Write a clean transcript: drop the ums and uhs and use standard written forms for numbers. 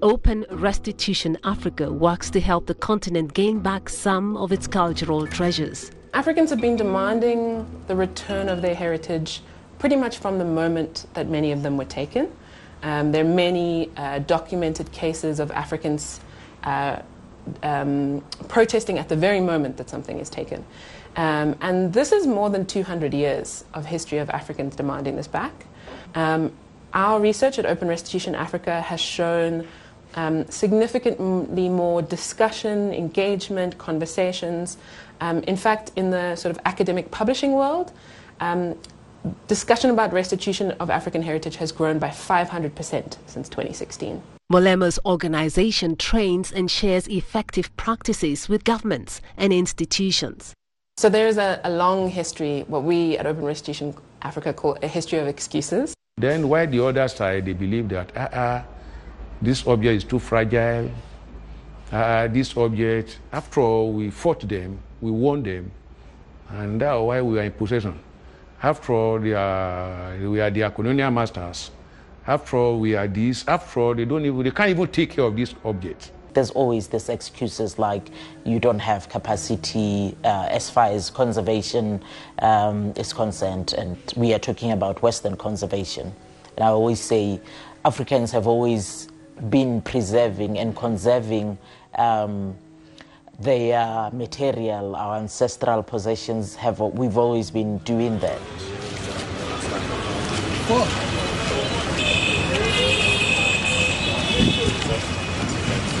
Open Restitution Africa works to help the continent gain back some of its cultural treasures. Africans have been demanding the return of their heritage pretty much from the moment that many of them were taken. There are many documented cases of Africans protesting at the very moment that something is taken. And this is more than 200 years of history of Africans demanding this back. Our research at Open Restitution Africa has shown significantly more discussion, engagement, conversations. In fact, in the sort of academic publishing world, discussion about restitution of African heritage has grown by 500% since 2016. Molema's organization trains and shares effective practices with governments and institutions. So there is a long history, what we at Open Restitution Africa call a history of excuses. Then why the other side, they believe that this object is too fragile, this object, after all, we fought them, we won them, and that's why we are in possession. After all, we are their colonial masters. After all, we are this. After all, they can't even take care of this object. There's always this excuses like you don't have capacity as far as conservation is concerned, and we are talking about Western conservation. And I always say Africans have always been preserving and conserving their material, our ancestral possessions. We've always been doing that.